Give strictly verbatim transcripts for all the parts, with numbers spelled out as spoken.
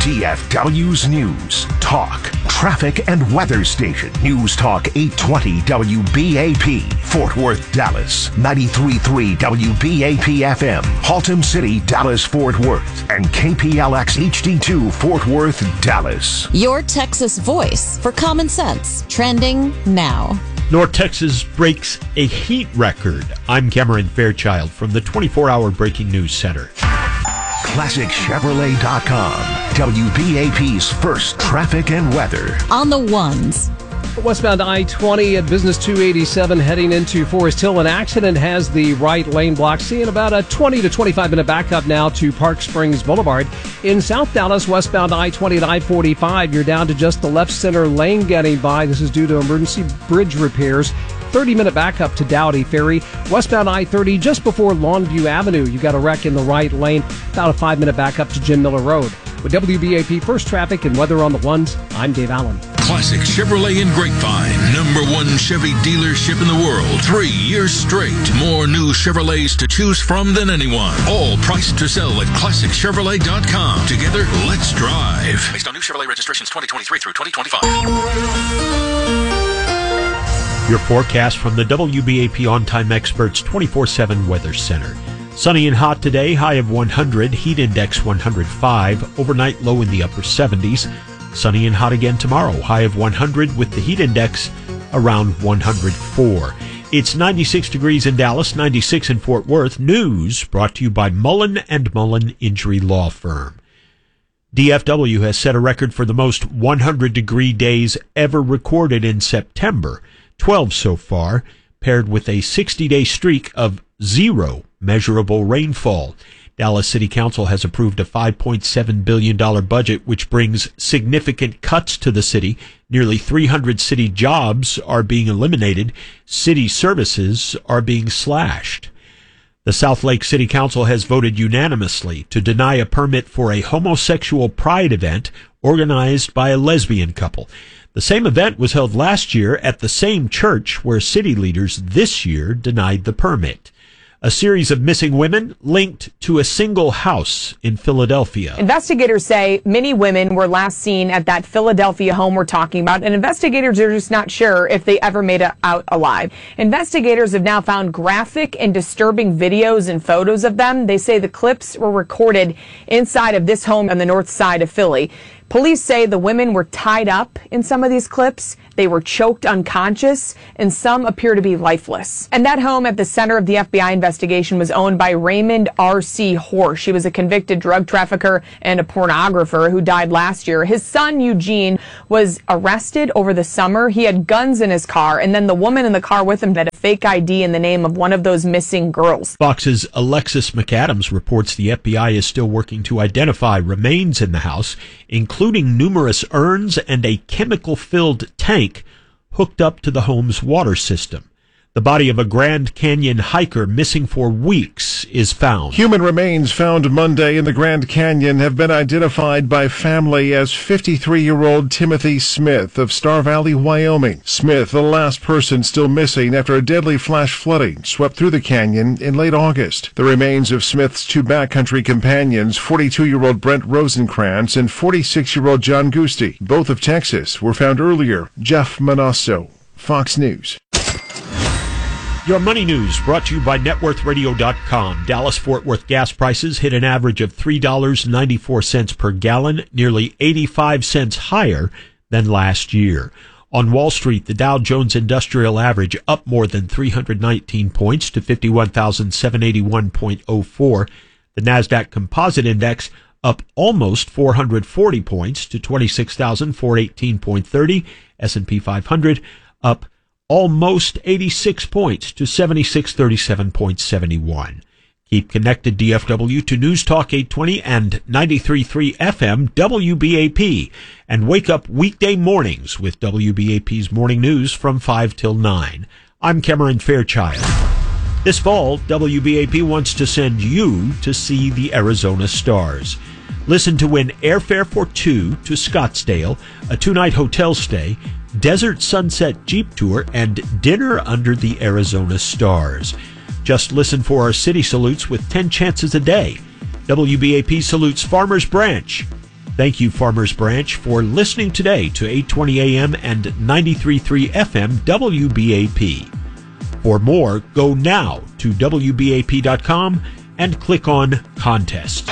D F W's News, Talk, Traffic and Weather Station. News Talk eight twenty W B A P, Fort Worth, Dallas. ninety-three point three W B A P F M, Haltom City, Dallas, Fort Worth. And K P L X H D two, Fort Worth, Dallas. Your Texas voice for common sense. Trending now. North Texas breaks a heat record. I'm Cameron Fairchild from the twenty-four hour Breaking News Center. Classic Chevrolet dot com, W B A P's first traffic and weather. On the ones. Westbound I twenty at Business two eighty-seven heading into Forest Hill. An accident has the right lane blocked. Seeing about a twenty to twenty-five minute backup now to Park Springs Boulevard. In South Dallas, westbound I twenty at I forty-five, you're down to just the left center lane getting by. This is due to emergency bridge repairs. thirty minute backup to Dowdy Ferry. Westbound I thirty just before Longview Avenue. You got a wreck in the right lane. About a five minute backup to Jim Miller Road. With W B A P First Traffic and Weather on the Ones, I'm Dave Allen. Classic Chevrolet in Grapevine. Number one Chevy dealership in the world. Three years straight. More new Chevrolets to choose from than anyone. All priced to sell at Classic Chevrolet dot com. Together, let's drive. Based on new Chevrolet registrations twenty twenty-three through twenty twenty-five. Your forecast from the W B A P On-Time Experts twenty-four seven Weather Center. Sunny and hot today, high of one hundred, heat index one hundred five, overnight low in the upper seventies. Sunny and hot again tomorrow, high of one hundred with the heat index around one hundred four. It's ninety-six degrees in Dallas, ninety-six in Fort Worth. News brought to you by Mullen and Mullen Injury Law Firm. D F W has set a record for the most one hundred degree days ever recorded in September, twelve so far, paired with a sixty day streak of zero measurable rainfall. Dallas City Council has approved a five point seven billion dollars budget, which brings significant cuts to the city. Nearly three hundred city jobs are being eliminated. City services are being slashed. The South Lake City Council has voted unanimously to deny a permit for a homosexual pride event organized by a lesbian couple. The same event was held last year at the same church where city leaders this year denied the permit. A series of missing women linked to a single house in Philadelphia. Investigators say many women were last seen at that Philadelphia home we're talking about, and investigators are just not sure if they ever made it out alive. Investigators have now found graphic and disturbing videos and photos of them. They say the clips were recorded inside of this home on the north side of Philly. Police say the women were tied up in some of these clips. They were choked unconscious, and some appear to be lifeless. And that home at the center of the F B I investigation was owned by Raymond R C. Horsch. He was a convicted drug trafficker and a pornographer who died last year. His son, Eugene, was arrested over the summer. He had guns in his car, and then the woman in the car with him had a fake I D in the name of one of those missing girls. Fox's Alexis McAdams reports the F B I is still working to identify remains in the house, including numerous urns and a chemical-filled tank hooked up to the home's water system. The body of a Grand Canyon hiker missing for weeks is found. Human remains found Monday in the Grand Canyon have been identified by family as fifty-three-year-old Timothy Smith of Star Valley, Wyoming. Smith, the last person still missing after a deadly flash flooding swept through the canyon in late August. The remains of Smith's two backcountry companions, forty-two-year-old Brent Rosenkrantz and forty-six-year-old John Gusti, both of Texas, were found earlier. Jeff Manasso, Fox News. Your money news brought to you by net worth radio dot com. Dallas-Fort Worth gas prices hit an average of three dollars and ninety-four cents per gallon, nearly eighty-five cents higher than last year. On Wall Street, the Dow Jones Industrial Average up more than three hundred nineteen points to fifty-one thousand seven hundred eighty-one point oh four. The NASDAQ Composite Index up almost four hundred forty points to twenty-six thousand four hundred eighteen point three. S and P five hundred up almost eighty-six points to seventy-six thirty-seven point seven one. Keep connected, D F W, to News Talk eight twenty and ninety-three point three F M W B A P, and wake up weekday mornings with W B A P's Morning News from five till nine. I'm Cameron Fairchild. This fall, W B A P wants to send you to see the Arizona Stars. Listen to win airfare for two to Scottsdale, a two-night hotel stay, Desert Sunset Jeep Tour, and dinner under the Arizona Stars. Just listen for our city salutes with ten chances a day. W B A P salutes Farmers Branch, Thank you, Farmers Branch, for listening today to eight twenty A M and ninety-three point three F M W B A P. For more, go now to W B A P dot com and click on Contest.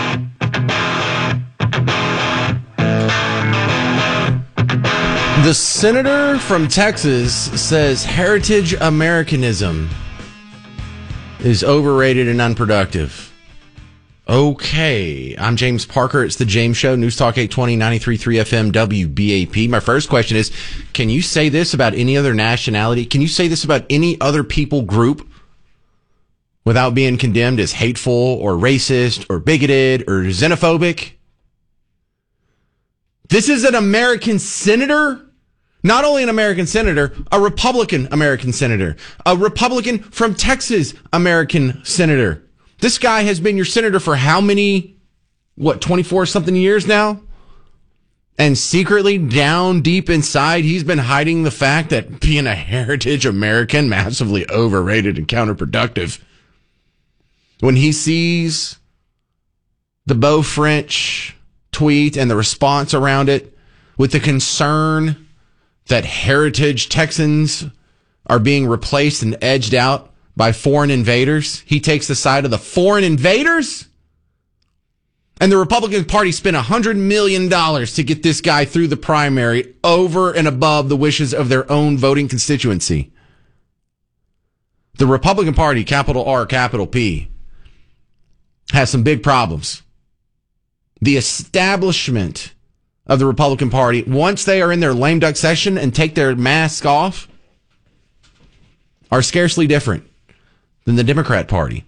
The senator from Texas says heritage Americanism is overrated and unproductive. Okay, I'm James Parker. It's the James Show, News Talk eight twenty, ninety-three point three F M, W B A P. My first question is, can you say this about any other nationality? Can you say this about any other people group without being condemned as hateful or racist or bigoted or xenophobic? This is an American senator. Not only an American senator, a Republican American senator, a Republican from Texas American senator. This guy has been your senator for how many, what, twenty-four something years now? And secretly, down deep inside, he's been hiding the fact that being a heritage American, massively overrated and counterproductive. When he sees the Beau French tweet and the response around it with the concern that heritage Texans are being replaced and edged out by foreign invaders, he takes the side of the foreign invaders. And the Republican Party spent one hundred million dollars to get this guy through the primary over and above the wishes of their own voting constituency. The Republican Party, capital R, capital P, has some big problems. The establishment of the Republican Party, once they are in their lame duck session and take their mask off, are scarcely different than the Democrat Party.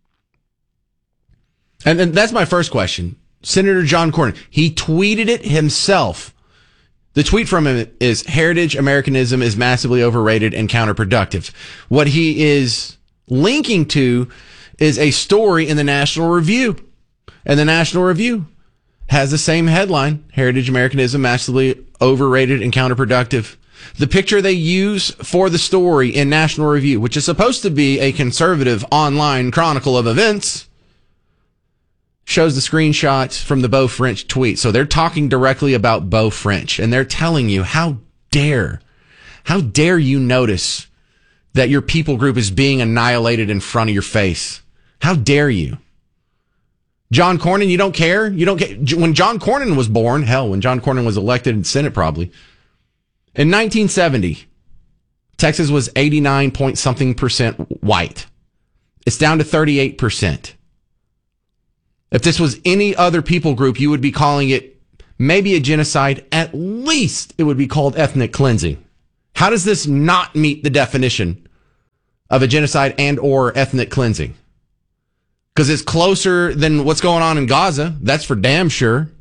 And, and that's my first question. Senator John Cornyn, he tweeted it himself. The tweet from him is, heritage Americanism is massively overrated and counterproductive. What he is linking to is a story in the National Review. And the National Review has the same headline, heritage Americanism massively overrated and counterproductive. The picture they use for the story in National Review, which is supposed to be a conservative online chronicle of events, shows the screenshots from the Beau French tweet. So they're talking directly about Beau French, and they're telling you, how dare, how dare you notice that your people group is being annihilated in front of your face? How dare you? John Cornyn, you don't care? You don't care? When John Cornyn was born, hell, when John Cornyn was elected in the Senate probably, in nineteen seventy, Texas was eighty-nine point something percent white. It's down to thirty-eight percent. If this was any other people group, you would be calling it maybe a genocide. At least it would be called ethnic cleansing. How does this not meet the definition of a genocide and or ethnic cleansing? Because it's closer than what's going on in Gaza. That's for damn sure.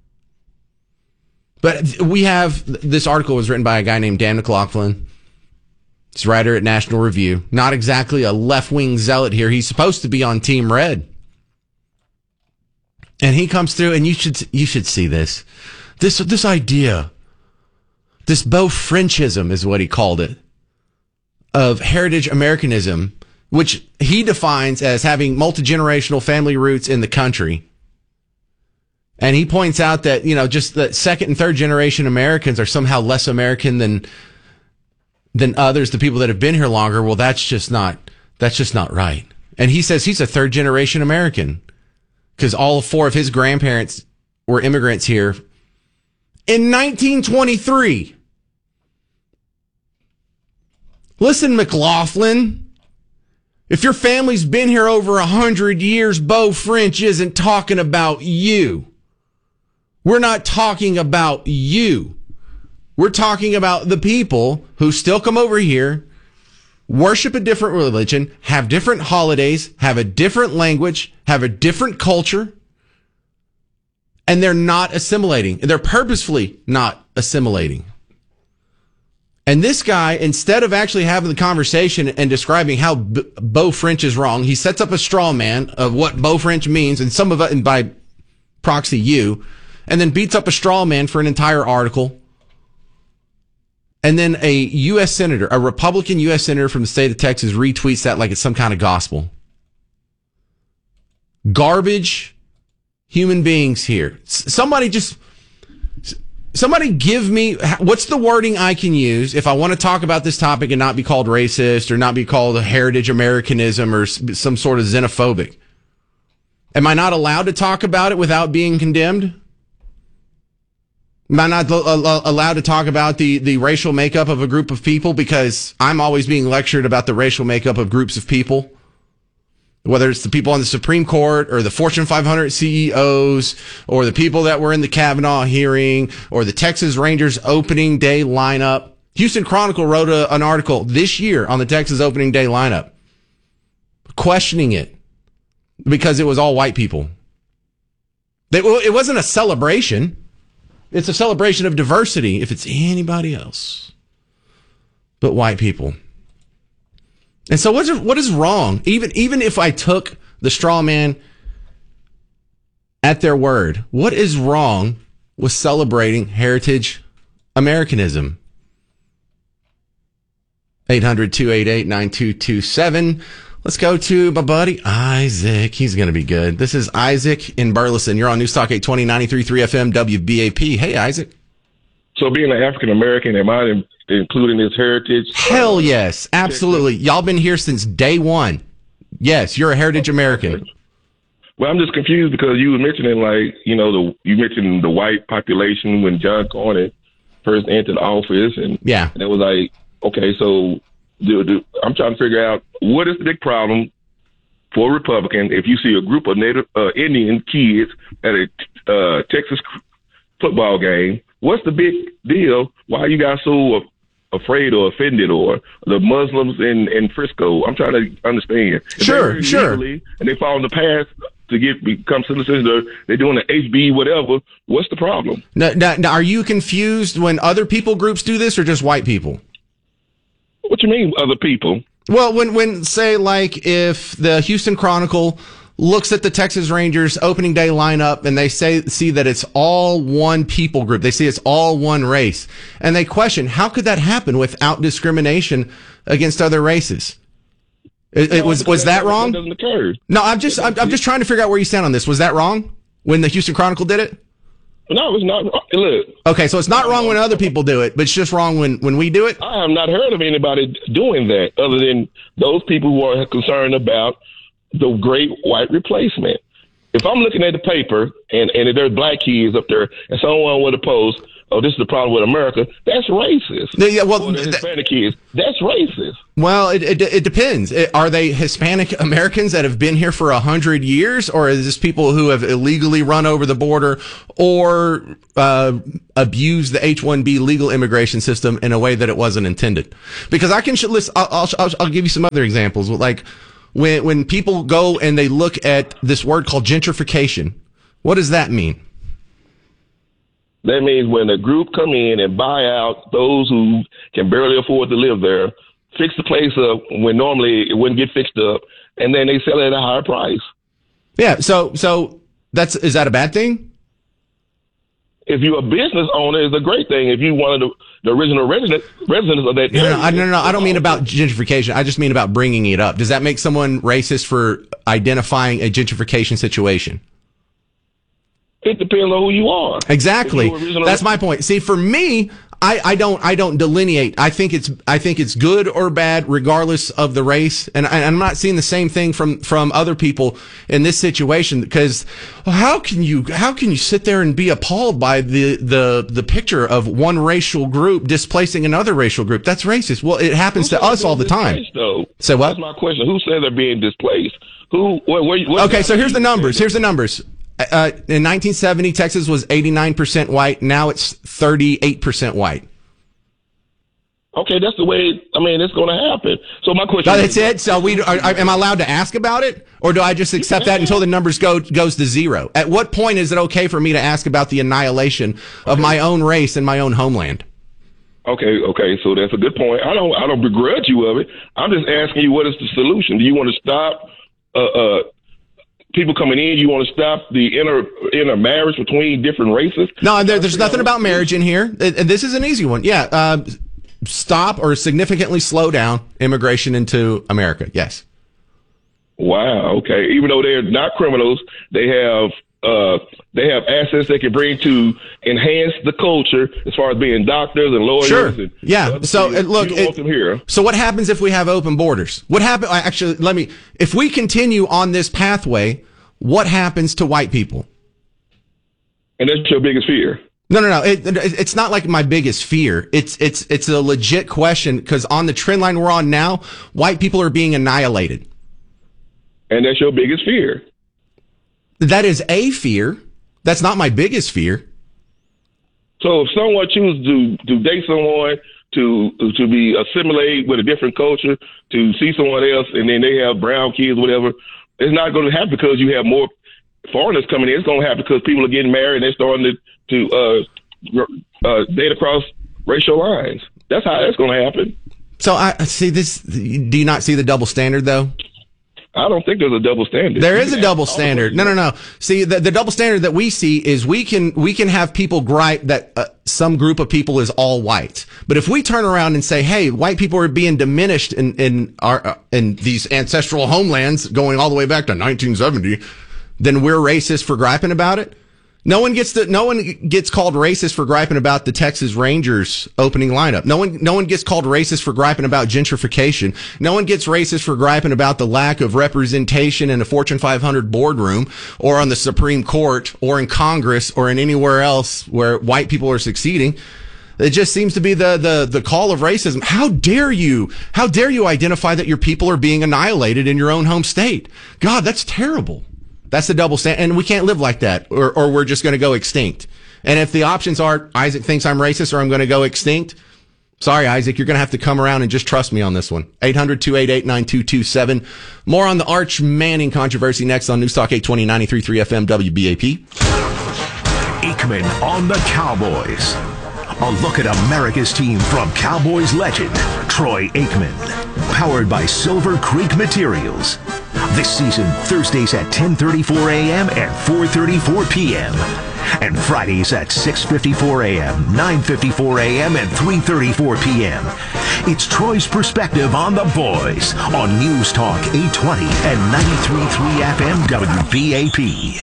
But we have, this article was written by a guy named Dan McLaughlin. He's a writer at National Review. Not exactly a left-wing zealot here. He's supposed to be on Team Red. And he comes through, and you should you should see this. This this idea, this Beau Frenchism is what he called it, of heritage Americanism, which he defines as having multi-generational family roots in the country. And he points out that, you know, just the second and third generation Americans are somehow less American than than others, the people that have been here longer. Well, that's just not that's just not right. And he says he's a third generation American because all four of his grandparents were immigrants here in nineteen twenty-three. Listen, McLaughlin, if your family's been here over a hundred years, Beau French isn't talking about you. We're not talking about you. We're talking about the people who still come over here, worship a different religion, have different holidays, have a different language, have a different culture, and they're not assimilating. They're purposefully not assimilating. And this guy, instead of actually having the conversation and describing how B- Beau French is wrong, he sets up a straw man of what Beau French means, and some of it, and by proxy you, and then beats up a straw man for an entire article. And then a U S senator, a Republican U S senator from the state of Texas, retweets that like it's some kind of gospel. Garbage human beings here. S- somebody just, somebody give me, what's the wording I can use if I want to talk about this topic and not be called racist or not be called a heritage Americanism or some sort of xenophobic? Am I not allowed to talk about it without being condemned? Am I not allowed to talk about the, the racial makeup of a group of people because I'm always being lectured about the racial makeup of groups of people? Whether it's the people on the Supreme Court or the Fortune five hundred C E Os or the people that were in the Kavanaugh hearing or the Texas Rangers opening day lineup. Houston Chronicle wrote a, an article this year on the Texas opening day lineup questioning it because it was all white people. It, it wasn't a celebration. It's a celebration of diversity if it's anybody else but white people. And so what is, what is wrong? Even, even if I took the straw man at their word, what is wrong with celebrating heritage Americanism? eight hundred, two eight eight, nine two two seven. Let's go to my buddy Isaac. He's going to be good. This is Isaac in Burleson. You're on News Talk eight twenty, ninety-three point three F M, W B A P. Hey, Isaac. So being an African American, am I in, including this heritage? Hell yes. Absolutely. Y'all been here since day one. Yes, you're a heritage American. Well, I'm just confused because you were mentioning, like, you know, the you mentioned the white population when John Cornyn first entered office. And, yeah. and it was like, okay, so do, do, I'm trying to figure out what is the big problem for a Republican if you see a group of Native uh, Indian kids at a uh, Texas football game. What's the big deal? Why you guys so afraid or offended, or the Muslims in, in Frisco? I'm trying to understand. If sure, sure. Legally, and they fall in the path to get become citizens, or they're doing the H B whatever. What's the problem? Now, now, now, are you confused when other people groups do this, or just white people? What you mean, other people? Well, when, when say, like, if the Houston Chronicle looks at the Texas Rangers opening day lineup and they say, see that it's all one people group. They see it's all one race. And they question, how could that happen without discrimination against other races? It, it was, was that wrong? That doesn't occur. No, I'm just, I'm, I'm just trying to figure out where you stand on this. Was that wrong when the Houston Chronicle did it? No, it's not wrong. Look. Okay, so it's not wrong when other people do it, but it's just wrong when, when we do it? I have not heard of anybody doing that other than those people who are concerned about the great white replacement. If I'm looking at the paper and, and there's black kids up there and someone would oppose, oh, this is the problem with America, that's racist. Yeah, well, or the Hispanic kids, that's racist. Well, it it, it depends. It, are they Hispanic Americans that have been here for a hundred years, or is this people who have illegally run over the border or uh, abused the H one B legal immigration system in a way that it wasn't intended? Because I can list. I'll, I'll, I'll, I'll give you some other examples. Like when when people go and they look at this word called gentrification, what does that mean? That means when a group come in and buy out those who can barely afford to live there, fix the place up when normally it wouldn't get fixed up, and then they sell it at a higher price. Yeah, so so that's is that a bad thing? If you're a business owner, it's a great thing. If you one of the, the original resident, residents of that no, area. No, no, no, no, I don't mean about gentrification. I just mean about bringing it up. Does that make someone racist for identifying a gentrification situation? It depends on who you are. Exactly. That's my point. See, for me, I, I don't I don't delineate. I think it's I think it's good or bad regardless of the race, and I, I'm not seeing the same thing from from other people in this situation. Because how can you how can you sit there and be appalled by the the the picture of one racial group displacing another racial group? That's racist. Well, it happens to us all the time. Though? Say what? That's my question. Who said they're being displaced? Who? Where, where, where okay, so here's the numbers. Here's the numbers. Uh, in nineteen seventy, Texas was eighty-nine percent white. Now it's thirty-eight percent white. Okay, that's the way. I mean, it's going to happen. So my question. No, that's is, it. So we are, am I allowed to ask about it, or do I just accept that until the numbers go goes to zero? At what point is it okay for me to ask about the annihilation of okay. my own race and my own homeland? Okay, okay, so that's a good point. I don't, I don't begrudge you of it. I'm just asking you, what is the solution? Do you want to stop? Uh, uh, people coming in, you want to stop the inter inter marriage between different races? No, there, there's nothing about marriage in here. This is an easy one. Yeah, uh, stop or significantly slow down immigration into America. Yes. Wow. Okay. Even though they're not criminals, they have uh, they have assets they can bring to enhance the culture as far as being doctors and lawyers. Sure. And yeah. So things. look, you don't it, want them here. So what happens if we have open borders? What happen? Actually, let me. If we continue on this pathway, what happens to white people? And that's your biggest fear. No, no, no. It, it's not like my biggest fear. It's it's it's a legit question because on the trend line we're on now, white people are being annihilated. And that's your biggest fear. That is a fear. That's not my biggest fear. So if someone chooses to, to date someone, to to be assimilated with a different culture, to see someone else, and then they have brown kids, whatever, it's not going to happen because you have more foreigners coming in. It's going to happen because people are getting married and they're starting to, to uh, uh, date across racial lines. That's how that's going to happen. So I see this. Do you not see the double standard, though? I don't think there's a double standard. There is a double standard. No, no, no. See, the, the double standard that we see is we can we can have people gripe that uh, some group of people is all white, but if we turn around and say, "Hey, white people are being diminished in in our uh, in these ancestral homelands, going all the way back to nineteen seventy," then we're racist for griping about it. No one gets to, no one gets called racist for griping about the Texas Rangers opening lineup. No one, no one gets called racist for griping about gentrification. No one gets racist for griping about the lack of representation in a Fortune five hundred boardroom or on the Supreme Court or in Congress or in anywhere else where white people are succeeding. It just seems to be the, the, the call of racism. How dare you, how dare you identify that your people are being annihilated in your own home state? God, that's terrible. That's the double standard, and we can't live like that, or, or we're just going to go extinct. And if the options are Isaac thinks I'm racist or I'm going to go extinct, sorry, Isaac, you're going to have to come around and just trust me on this one. eight hundred, two eight eight, nine two two seven. More on the Arch Manning controversy next on News Talk eight twenty, ninety-three point three F M W B A P. Aikman on the Cowboys. A look at America's team from Cowboys legend, Troy Aikman. Powered by Silver Creek Materials. This season, Thursdays at ten thirty-four a.m. and four thirty-four p.m. And Fridays at six fifty-four a.m., nine fifty-four a.m., and three thirty-four p.m. It's Troy's perspective on the boys on News Talk eight twenty and ninety-three point three F M W B A P.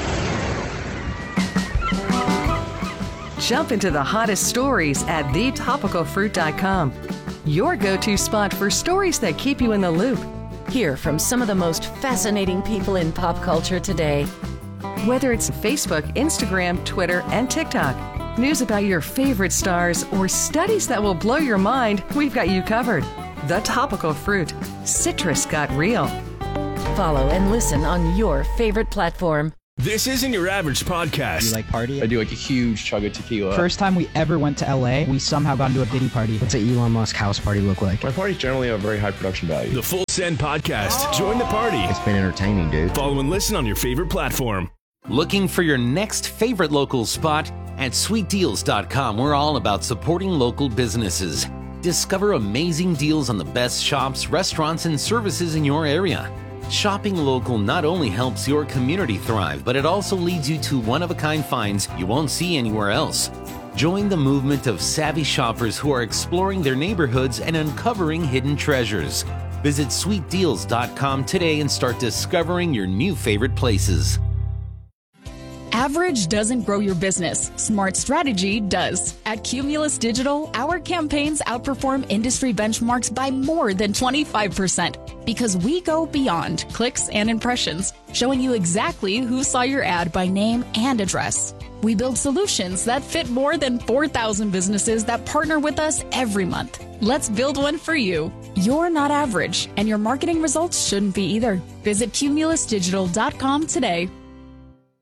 Jump into the hottest stories at the topical fruit dot com. Your go-to spot for stories that keep you in the loop. Hear from some of the most fascinating people in pop culture today. Whether it's Facebook, Instagram, Twitter, and TikTok, news about your favorite stars, or studies that will blow your mind, we've got you covered. The Topical Fruit. Citrus got real. Follow and listen on your favorite platform. This isn't your average podcast. Do you like party? I do like a huge chug of tequila. First time we ever went to L A, we somehow got into a Diddy party. What's an Elon Musk house party look like? My parties generally have very high production value. The Full Send Podcast. Oh. Join the party. It's been entertaining, dude. Follow and listen on your favorite platform. Looking for your next favorite local spot? At sweet deals dot com, we're all about supporting local businesses. Discover amazing deals on the best shops, restaurants, and services in your area. Shopping local not only helps your community thrive, but it also leads you to one-of-a-kind finds you won't see anywhere else. Join the movement of savvy shoppers who are exploring their neighborhoods and uncovering hidden treasures. Visit sweet deals dot com today and start discovering your new favorite places. Average doesn't grow your business. Smart strategy does. At Cumulus Digital, our campaigns outperform industry benchmarks by more than twenty-five percent because we go beyond clicks and impressions, showing you exactly who saw your ad by name and address. We build solutions that fit more than four thousand businesses that partner with us every month. Let's build one for you. You're not average, and your marketing results shouldn't be either. Visit Cumulus Digital dot com today.